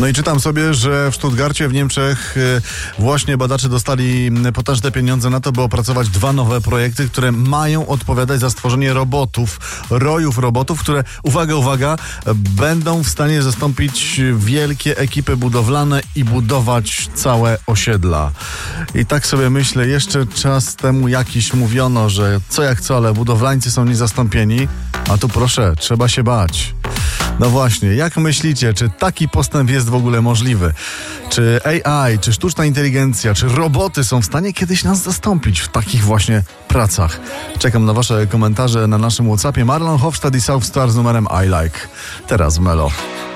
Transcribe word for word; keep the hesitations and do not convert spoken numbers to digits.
No i czytam sobie, że w Stuttgarcie w Niemczech właśnie badacze dostali potężne pieniądze na to, by opracować dwa nowe projekty, które mają odpowiadać za stworzenie robotów, rojów robotów, które, uwaga, uwaga, będą w stanie zastąpić wielkie ekipy budowlane i budować całe osiedla. I tak sobie myślę, jeszcze czas temu jakiś mówiono, że co jak co, ale budowlańcy są niezastąpieni, a tu proszę, trzeba się bać. No właśnie, jak myślicie, czy taki postęp jest w ogóle możliwy? Czy A I, czy sztuczna inteligencja, czy roboty są w stanie kiedyś nas zastąpić w takich właśnie pracach? Czekam na wasze komentarze na naszym WhatsAppie. Marlon Hofstad i South Star z numerem I Like. Teraz w Melo.